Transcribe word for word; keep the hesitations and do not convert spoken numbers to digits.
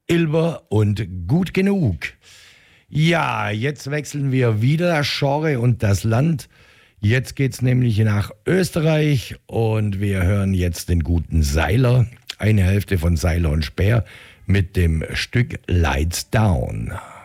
Ilber und Gut genug. Ja, jetzt wechseln wir wieder das Genre und das Land. Jetzt geht's nämlich nach Österreich und wir hören jetzt den guten Seiler, eine Hälfte von Seiler und Speer mit dem Stück Lights Down.